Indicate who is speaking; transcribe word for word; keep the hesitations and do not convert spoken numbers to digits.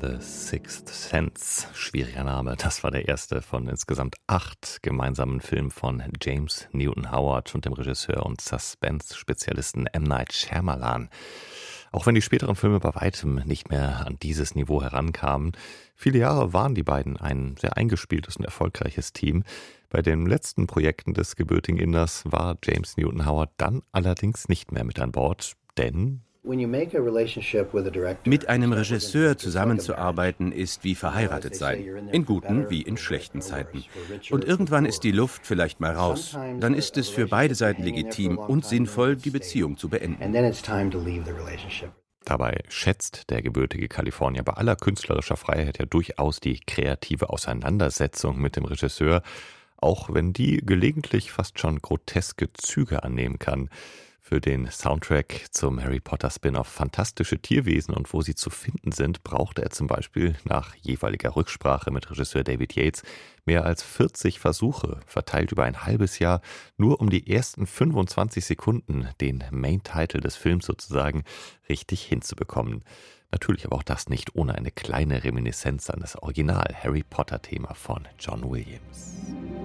Speaker 1: The Sixth Sense, schwieriger Name. Das war der erste von insgesamt acht gemeinsamen Filmen von James Newton Howard und dem Regisseur und Suspense-Spezialisten M. Night Shyamalan. Auch wenn die späteren Filme bei weitem nicht mehr an dieses Niveau herankamen, viele Jahre waren die beiden ein sehr eingespieltes und erfolgreiches Team. Bei den letzten Projekten des gebürtigen Inders war James Newton Howard dann allerdings nicht mehr mit an Bord, denn
Speaker 2: Mit einem Regisseur zusammenzuarbeiten ist wie verheiratet sein, in guten wie in schlechten Zeiten. Und irgendwann ist die Luft vielleicht mal raus. Dann ist es für beide Seiten legitim und sinnvoll, die Beziehung zu beenden.
Speaker 1: Dabei schätzt der gebürtige Kalifornier bei aller künstlerischer Freiheit ja durchaus die kreative Auseinandersetzung mit dem Regisseur, auch wenn die gelegentlich fast schon groteske Züge annehmen kann. Für den Soundtrack zum Harry Potter Spin-off Fantastische Tierwesen und wo sie zu finden sind, brauchte er zum Beispiel nach jeweiliger Rücksprache mit Regisseur David Yates mehr als vierzig Versuche, verteilt über ein halbes Jahr, nur um die ersten fünfundzwanzig Sekunden, den Main-Title des Films sozusagen, richtig hinzubekommen. Natürlich aber auch das nicht ohne eine kleine Reminiszenz an das Original-Harry Potter-Thema von John Williams.